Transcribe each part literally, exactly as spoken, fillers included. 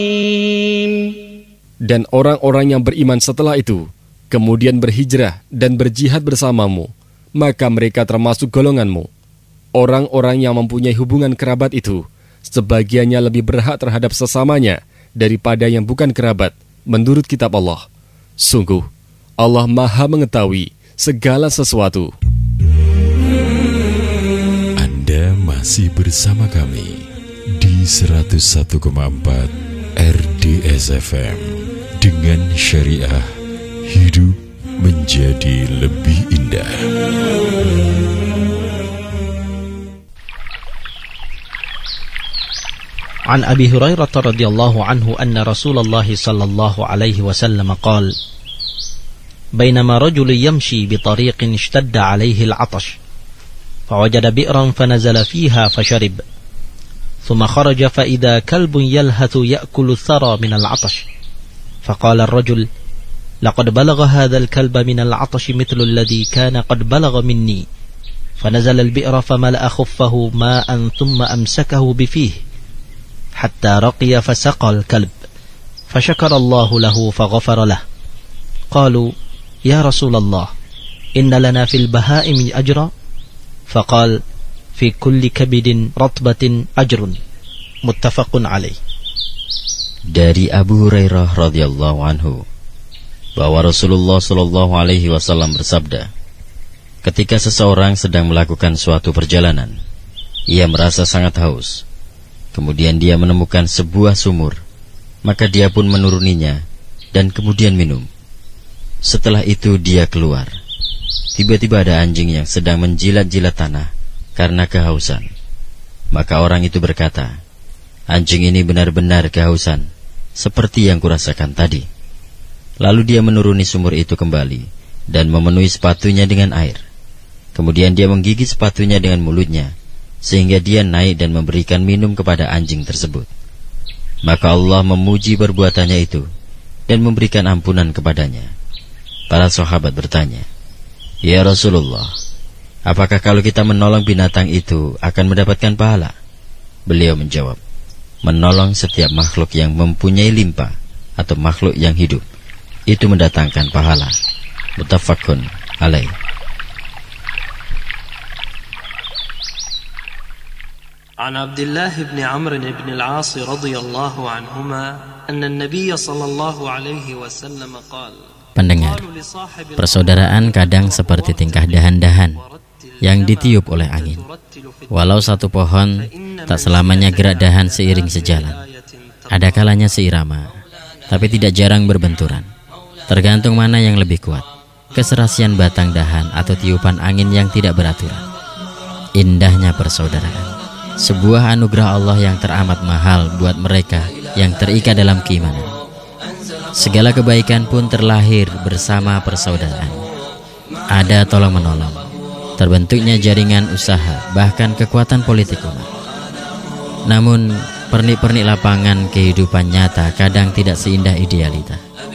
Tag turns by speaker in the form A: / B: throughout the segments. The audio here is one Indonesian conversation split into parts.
A: Dan orang-orang yang beriman setelah itu kemudian berhijrah dan berjihad bersamamu, maka mereka termasuk golonganmu. Orang-orang yang mempunyai hubungan kerabat itu sebagiannya lebih berhak terhadap sesamanya daripada yang bukan kerabat, menurut kitab Allah. Sungguh, Allah Maha mengetahui segala sesuatu.
B: Anda masih bersama kami di seratus satu koma empat R D S F M. Dengan syariah, hidup menjadi lebih indah.
C: عن أبي هريرة رضي الله عنه أن رسول الله صلى الله عليه وسلم قال: بينما رجل يمشي بطريق اشتد عليه العطش فوجد بئرا فنزل فيها فشرب ثم خرج فإذا كلب يلهث يأكل الثرى من العطش فقال الرجل: لقد بلغ هذا الكلب من العطش مثل الذي كان قد بلغ مني. فنزل البئر فملأ خفه ماء ثم أمسكه بفيه حتى رقي فسقى الكلب فشكر الله له فغفر له. قالوا: يا رسول الله إن لنا في البهائم أجرا؟ فقال: في كل كبد رطبة أجر. متفق عليه.
D: Dari Abu Hurairah radhiyallahu anhu bahwa Rasulullah shallallahu alaihi wasallam bersabda, ketika seseorang sedang melakukan suatu perjalanan, ia merasa sangat haus. Kemudian dia menemukan sebuah sumur, maka dia pun menuruninya dan kemudian minum. Setelah itu dia keluar. Tiba-tiba ada anjing yang sedang menjilat-jilat tanah karena kehausan. Maka orang itu berkata, anjing ini benar-benar kehausan, seperti yang kurasakan tadi. Lalu dia menuruni sumur itu kembali dan memenuhi sepatunya dengan air. Kemudian dia menggigit sepatunya dengan mulutnya, sehingga dia naik dan memberikan minum kepada anjing tersebut. Maka Allah memuji perbuatannya itu dan memberikan ampunan kepadanya. Para sahabat bertanya, ya Rasulullah, apakah kalau kita menolong binatang itu akan mendapatkan pahala? Beliau menjawab, menolong setiap makhluk yang mempunyai limpa atau makhluk yang hidup, itu mendatangkan pahala. Muttafaqun alaih.
E: عن عبد الله بن عمرو بن العاص رضي الله عنهما أن النبي صلى الله عليه وسلم قال.
D: Pendengar, persaudaraan kadang seperti tingkah dahan-dahan yang ditiup oleh angin. Walau satu pohon, tak selamanya gerak dahan seiring sejalan. Ada kalanya seirama, tapi tidak jarang berbenturan. Tergantung mana yang lebih kuat, keserasian batang dahan atau tiupan angin yang tidak beraturan. Indahnya persaudaraan, sebuah anugerah Allah yang teramat mahal buat mereka yang terikat dalam keimanan. Segala kebaikan pun terlahir bersama persaudaraan. Ada tolong-menolong, terbentuknya jaringan usaha, bahkan kekuatan politik umat. Namun, pernik-pernik lapangan kehidupan nyata kadang tidak seindah idealita.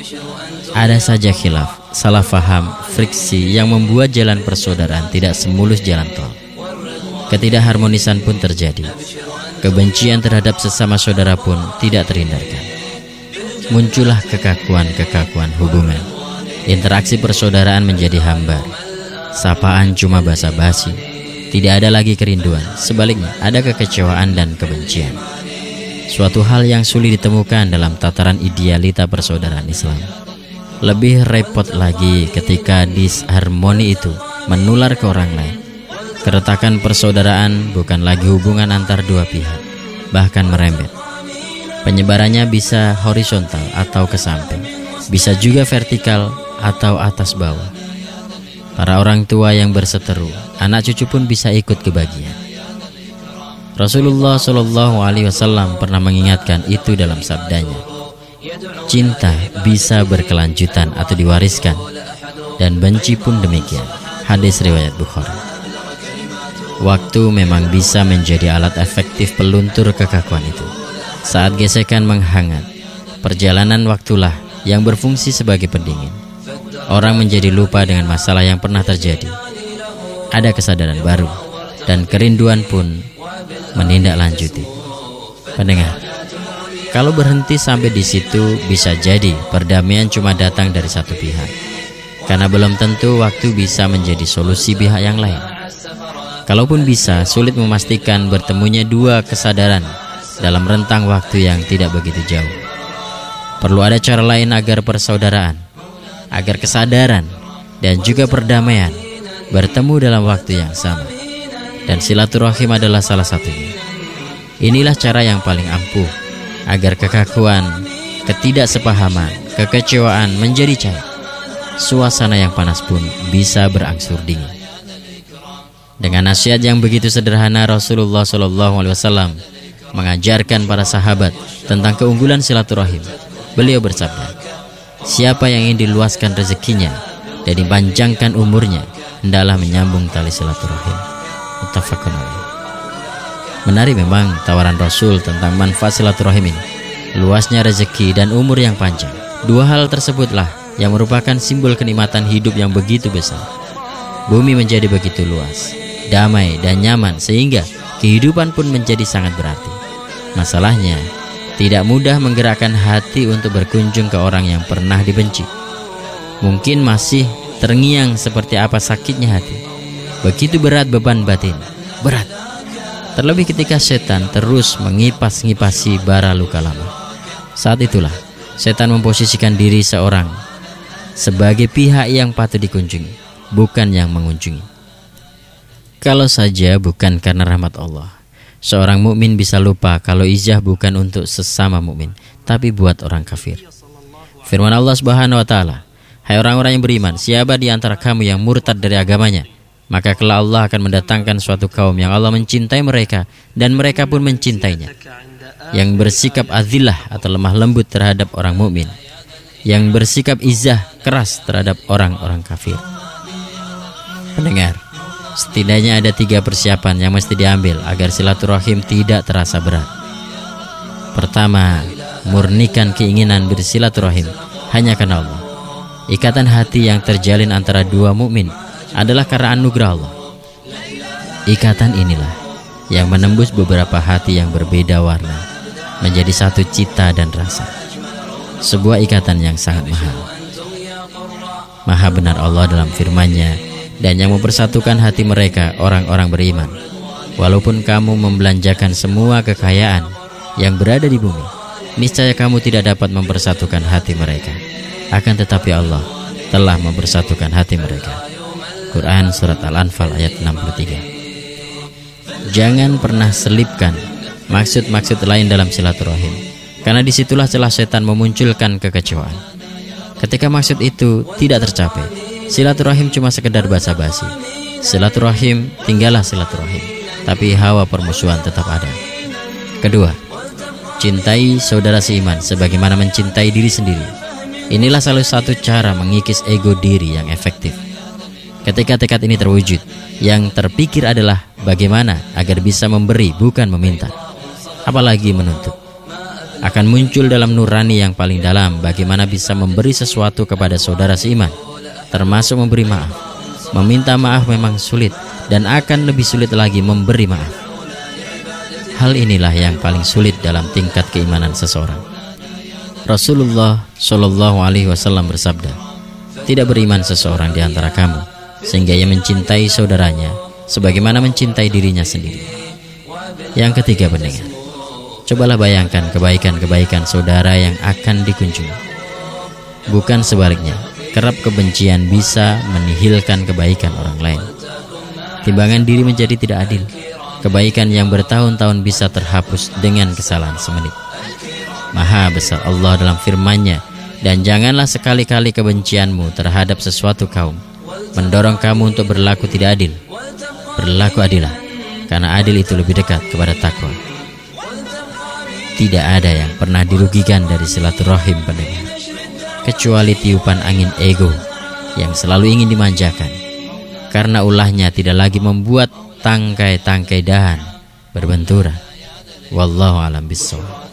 D: Ada saja khilaf, salah faham, friksi yang membuat jalan persaudaraan tidak semulus jalan tol. Ketidakharmonisan pun terjadi. Kebencian terhadap sesama saudara pun tidak terhindarkan. Muncullah kekakuan-kekakuan hubungan. Interaksi persaudaraan menjadi hambar. Sapaan cuma basa-basi. Tidak ada lagi kerinduan. Sebaliknya, ada kekecewaan dan kebencian. Suatu hal yang sulit ditemukan dalam tataran idealita persaudaraan Islam. Lebih repot lagi ketika disharmoni itu menular ke orang lain. Keretakan persaudaraan bukan lagi hubungan antar dua pihak, bahkan merembet. Penyebarannya bisa horizontal atau ke samping, bisa juga vertikal atau atas bawah. Para orang tua yang berseteru, anak cucu pun bisa ikut kebagian. Rasulullah shallallahu alaihi wasallam pernah mengingatkan itu dalam sabdanya, cinta bisa berkelanjutan atau diwariskan, dan benci pun demikian. Hadis riwayat Bukhari. Waktu memang bisa menjadi alat efektif peluntur kekakuan itu. Saat gesekan menghangat, perjalanan waktulah yang berfungsi sebagai pendingin. Orang menjadi lupa dengan masalah yang pernah terjadi. Ada kesadaran baru, dan kerinduan pun menindaklanjuti. Pendengar, Kalau berhenti sampai di situ, bisa jadi perdamaian cuma datang dari satu pihak, karena belum tentu waktu bisa menjadi solusi pihak yang lain. Kalaupun bisa, sulit memastikan bertemunya dua kesadaran dalam rentang waktu yang tidak begitu jauh. Perlu ada cara lain agar persaudaraan, agar kesadaran dan juga perdamaian bertemu dalam waktu yang sama. Dan silaturahim adalah salah satunya. Inilah cara yang paling ampuh agar kekakuan, ketidaksepahaman, kekecewaan menjadi cair. Suasana yang panas pun bisa berangsur dingin. Dengan nasihat yang begitu sederhana, Rasulullah shallallahu alaihi wasallam mengajarkan para sahabat tentang keunggulan silaturahim. Beliau bersabda, siapa yang ingin diluaskan rezekinya dan dipanjangkan umurnya, hendaklah menyambung tali silaturahim. Muttafaqun alaih. Menarik memang tawaran Rasul tentang manfaat silaturahim ini, luasnya rezeki dan umur yang panjang. Dua hal tersebutlah yang merupakan simbol kenikmatan hidup yang begitu besar. Bumi menjadi begitu luas, damai dan nyaman, sehingga kehidupan pun menjadi sangat berarti. Masalahnya, tidak mudah menggerakkan hati untuk berkunjung ke orang yang pernah dibenci. Mungkin masih terngiang seperti apa sakitnya hati. Begitu berat beban batin, berat. Terlebih ketika setan terus mengipas-ngipasi bara luka lama. Saat itulah setan memposisikan diri seorang sebagai pihak yang patut dikunjungi, bukan yang mengunjungi. Kalau saja bukan karena rahmat Allah, seorang mukmin bisa lupa kalau izah bukan untuk sesama mukmin, tapi buat orang kafir. Firman Allah Subhanahu wa taala, hai orang-orang yang beriman, siapa di antara kamu yang murtad dari agamanya, maka kelak Allah akan mendatangkan suatu kaum yang Allah mencintai mereka dan mereka pun mencintainya, yang bersikap azillah atau lemah lembut terhadap orang mukmin, yang bersikap izah keras terhadap orang-orang kafir. Pendengar, setidaknya ada tiga persiapan yang mesti diambil agar silaturahim tidak terasa berat. Pertama, murnikan keinginan bersilaturahim hanya karena Allah. Ikatan hati yang terjalin antara dua mukmin adalah karena anugerah Allah. Ikatan inilah yang menembus beberapa hati yang berbeda warna menjadi satu cita dan rasa. Sebuah ikatan yang sangat mahal. Maha benar Allah dalam firman-Nya, dan yang mempersatukan hati mereka orang-orang beriman. Walaupun kamu membelanjakan semua kekayaan yang berada di bumi, niscaya kamu tidak dapat mempersatukan hati mereka. Akan tetapi Allah telah mempersatukan hati mereka. Quran Surat Al-Anfal ayat enam puluh tiga. Jangan pernah selipkan maksud-maksud lain dalam silaturahim, karena disitulah celah setan memunculkan kekecewaan. Ketika maksud itu tidak tercapai, silaturahim cuma sekedar basa-basi. Silaturahim tinggallah silaturahim, tapi hawa permusuhan tetap ada. Kedua, cintai saudara seiman sebagaimana mencintai diri sendiri. Inilah salah satu cara mengikis ego diri yang efektif. Ketika tekad ini terwujud, yang terpikir adalah bagaimana agar bisa memberi, bukan meminta, apalagi menuntut. Akan muncul dalam nurani yang paling dalam bagaimana bisa memberi sesuatu kepada saudara seiman, termasuk memberi maaf. Meminta maaf memang sulit, dan akan lebih sulit lagi memberi maaf. Hal inilah yang paling sulit dalam tingkat keimanan seseorang. Rasulullah shallallahu alaihi wasallam bersabda, tidak beriman seseorang di antara kamu sehingga ia mencintai saudaranya sebagaimana mencintai dirinya sendiri. Yang ketiga, pendengar, cobalah bayangkan kebaikan-kebaikan saudara yang akan dikunjungi. Bukan sebaliknya, kerap kebencian bisa menihilkan kebaikan orang lain. Timbangan diri menjadi tidak adil. Kebaikan yang bertahun-tahun bisa terhapus dengan kesalahan semenit. Maha besar Allah dalam firman-Nya, dan janganlah sekali-kali kebencianmu terhadap sesuatu kaum mendorong kamu untuk berlaku tidak adil. Berlaku adilah, karena adil itu lebih dekat kepada takwa. Tidak ada yang pernah dirugikan dari silaturahim, pendengar, kecuali tiupan angin ego yang selalu ingin dimanjakan, karena ulahnya tidak lagi membuat tangkai-tangkai dahan berbenturan. Wallahu a'lam bishawab.